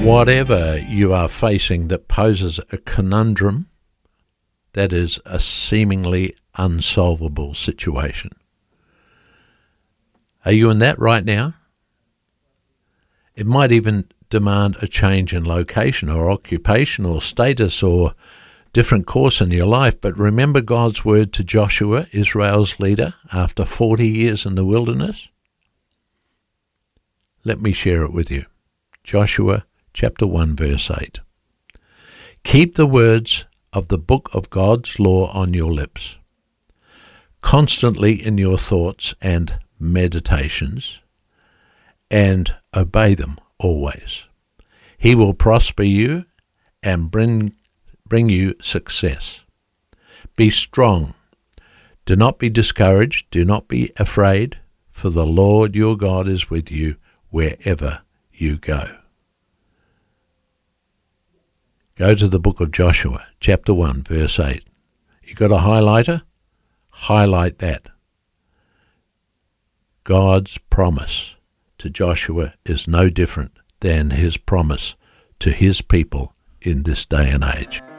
Whatever you are facing that poses a conundrum, that is a seemingly unsolvable situation. Are you in that right now? It might even demand a change in location or occupation or status or different course in your life, but remember God's word to Joshua, Israel's leader, after 40 years in the wilderness? Let me share it with you. Joshua chapter 1, verse 8. Keep the words of the book of God's law on your lips, constantly in your thoughts and meditations, and obey them always. He will prosper you and bring you success. Be strong. Do not be discouraged. Do not be afraid, for the Lord your God is with you wherever you go. Go to the book of Joshua, chapter 1, verse 8. You got a highlighter? Highlight that. God's promise to Joshua is no different than his promise to his people in this day and age.